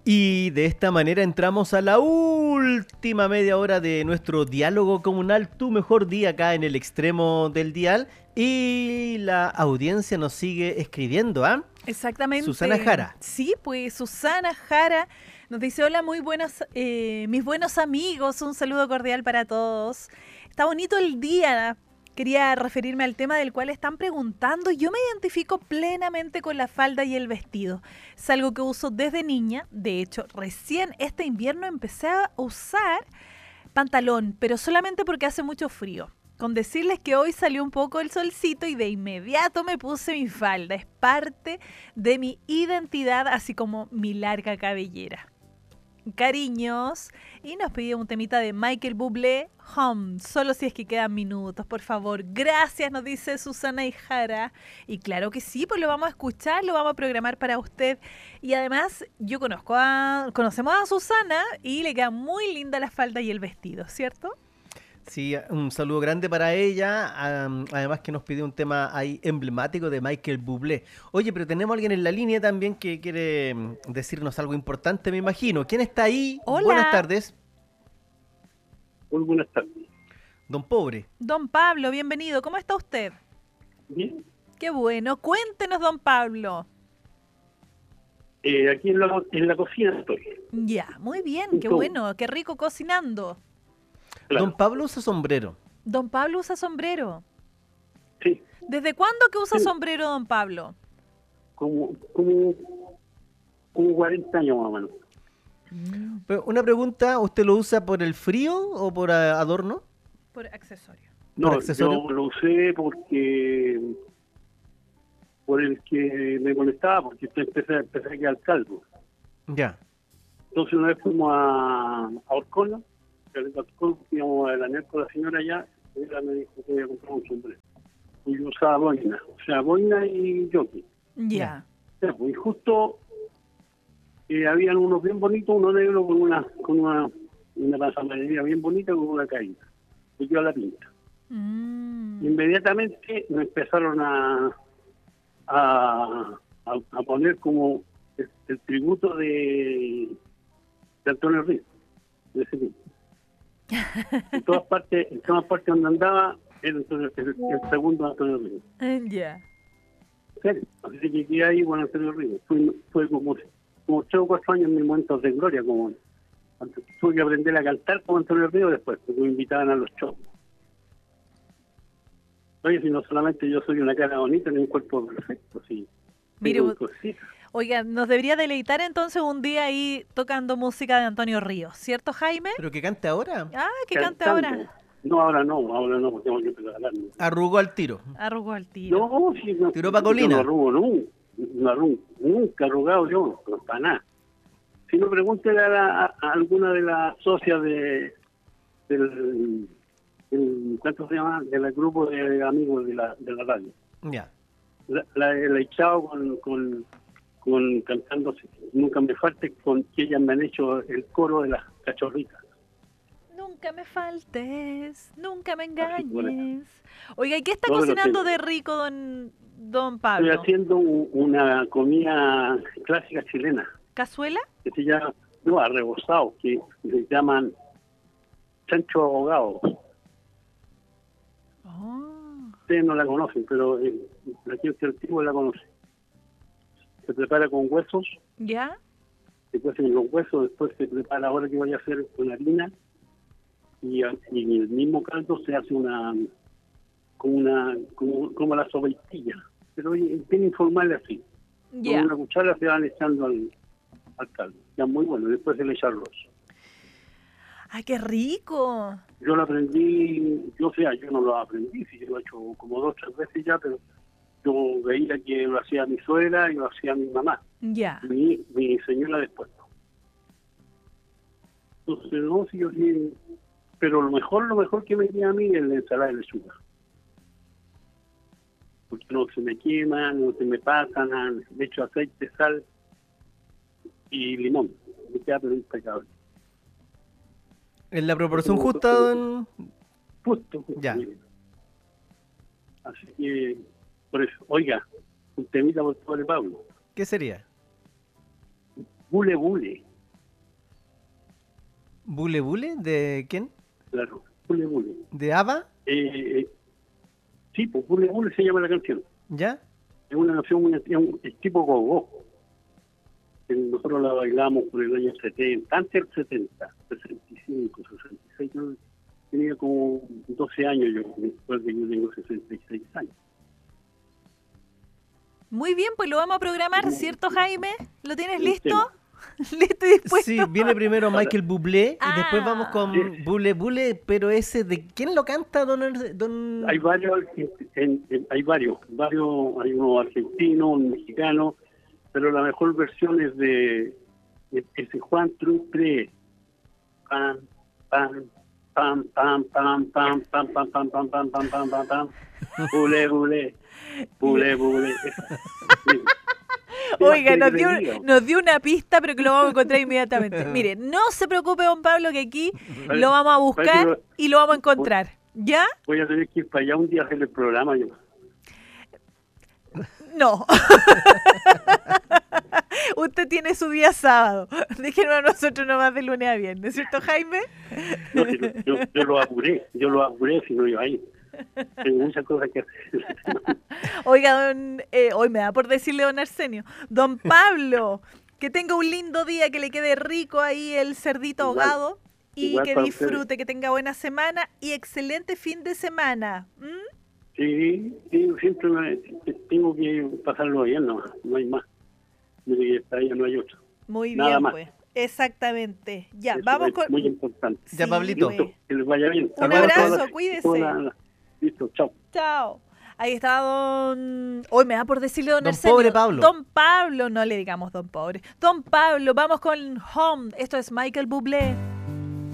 Y de esta manera entramos a la última media hora de nuestro diálogo comunal, tu mejor día acá en el extremo del dial. Y la audiencia nos sigue escribiendo, ¿ah? Exactamente. Susana Jara. Sí, pues Susana Jara nos dice, hola, muy buenos, mis buenos amigos, un saludo cordial para todos. Está bonito el día. Quería referirme al tema del cual están preguntando. Yo me identifico plenamente con la falda y el vestido. Es algo que uso desde niña. De hecho, recién este invierno empecé a usar pantalón, pero solamente porque hace mucho frío. Con decirles que hoy salió un poco el solcito y de inmediato me puse mi falda. Es parte de mi identidad, así como mi larga cabellera. Cariños. Y nos pidió un temita de Michael Bublé, Home. Solo si es que quedan minutos, por favor. Gracias, nos dice Susana Jara. Y claro que sí, pues lo vamos a escuchar, lo vamos a programar para usted. Y además, conocemos a Susana y le queda muy linda la falda y el vestido, ¿cierto? Sí, un saludo grande para ella, además que nos pidió un tema ahí emblemático de Michael Bublé. Oye, pero tenemos a alguien en la línea también que quiere decirnos algo importante, me imagino. ¿Quién está ahí? Buenas Hola, tardes, Muy buenas tardes. don Pobre. don Pablo, bienvenido. ¿Cómo está usted? Bien. Qué bueno. Cuéntenos, don Pablo. Aquí en la cocina estoy. Ya, muy bien, qué bueno, qué rico cocinando. Claro. Don Pablo usa sombrero. Don Pablo usa sombrero. Sí, ¿Desde cuándo que usa sí. sombrero, don Pablo? Como, como, como 40 años más o menos. Pero una pregunta, ¿usted lo usa por el frío o por adorno? Por accesorio. No, accesorio? yo lo usé por el que me molestaba, porque empecé a quedar calvo. Ya. Entonces una vez fuimos a Orcono, íbamos a la NER con la señora allá, y ella me dijo que iba a comprar un sombrero. Y yo usaba boina, o sea, boina y jockey. Ya. Ya, pues, y justo habían unos bien bonitos, uno negro con una pasamanería bien bonita con una caída. Y yo a la pinta. Inmediatamente me empezaron a poner como el tributo de Antonio Ríos, de ese tiempo. En todas partes donde andaba, era el segundo Antonio Ríos. Ya. ¿En serio? Así que quedé ahí con Antonio Ríos. Fue como 3 o 4 años en mis momentos de gloria, como tuve que aprender a cantar como Antonio Ríos después, porque me invitaban a los shows. Oye, si no solamente yo soy una cara bonita ni un cuerpo perfecto, sí. Mire, Tengo cositas. oiga, nos debería deleitar entonces un día ahí tocando música de Antonio Ríos, ¿cierto, Jaime? ¿Pero que cante ahora? Ah, que cante Cantando. ahora. No, ahora no, porque tengo que empezar a hablar. Arrugó al tiro. Arrugó al tiro. No, sí, no. Tiró pa' Yo colina. no arrugo nunca he arrugado yo, no, para nada. Si no, pregúntele a alguna de las socias del ¿cuánto se llama? Del grupo de amigos de la radio. Ya. La he echado con cantando Nunca me falte, con que ellas me han hecho el coro de las cachorritas. Nunca me faltes, nunca me Así, bueno. engañes. Oiga, ¿y qué está No, pero cocinando sí. de rico, don Estoy Pablo? haciendo una comida clásica chilena ¿Cazuela? que se llama, arrebozado, que se llaman chancho ahogado. Oh. Ustedes no la conocen, pero la gente antigua la conoce. Se prepara con huesos, ¿Ya? se cuecen los huesos, después se prepara, ahora que voy a hacer con harina, y en el mismo caldo se hace como la sopaipilla, pero bien informal así. Ya. Con una cuchara se van echando al caldo. Ya muy bueno, después se le echa arroz. ¡Ay, qué rico! Yo lo aprendí, yo no lo aprendí, sí, yo lo he hecho como 2 o 3 veces ya, pero yo veía que lo hacía mi suegra y lo hacía mi mamá, Ya. mi señora después. Entonces, no, sí, yo sí, pero lo mejor que me queda a mí es la ensalada de lechuga. Porque no se me quema, no se me pasa nada, le echo aceite, sal y limón. Me queda pero impecable. En la proporción justa, don... Justo. Ya. Así que, por eso, un temita por favor, Pablo. ¿Qué sería? Bule Bule. ¿Bule Bule? ¿De quién? Claro, Bule Bule. ¿De ABBA? Sí, pues Bule Bule se llama la canción. ¿Ya? Es una canción, es tipo gogo. Nosotros la bailamos por el año 70, antes del 70, 65, 66. Yo tenía como 12 años, después de que yo tengo 66 años. Muy bien, pues lo vamos a programar, ¿cierto, Jaime? ¿Lo tienes Un listo? tema. ¿Listo y dispuesto? Sí, viene primero Michael Bublé y después Ah. vamos con Bule Bule, pero ese, ¿de quién lo canta, don? Hay varios, hay varios, hay uno argentino, un mexicano, pero la mejor versión es de ese Juan Trucre. Pam, pam, pam, pam, pam, pam, pam, pam, pam, pam, pam, pam, pam, pam, pam. Bule, bule, bule, bule. Oiga, nos dio una pista, pero que lo vamos a encontrar inmediatamente. Mire, no se preocupe, don Pablo, que aquí lo vamos a buscar y lo vamos a encontrar. ¿Ya? Voy a tener que ir para allá un día a hacer el programa. Yo. No. Usted tiene su día sábado. Déjenos a nosotros nomás de lunes a viernes, ¿cierto, Jaime? No, yo lo apuré, si no iba a ir. Tengo muchas cosas que hacer. Oiga, hoy me da por decirle don Arsenio. Don Pablo, que tenga un lindo día, que le quede rico ahí el cerdito ahogado y que disfrute, que tenga buena semana y excelente fin de semana. Sí, siempre tengo que pasarlo bien, no hay más. Para ella no hay otro. Muy Nada bien, más. pues. Exactamente. Ya, Eso vamos es con... muy importante. Ya, Pablito. Pues. Que les vaya bien. Un abrazo, cuídese. Listo, chao. Chao. Ahí está don... Hoy me da por decirle don Don Arsenio. Pobre Pablo. Don Pablo, no le digamos don Pobre. Don Pablo, vamos con Home. Esto es Michael Bublé.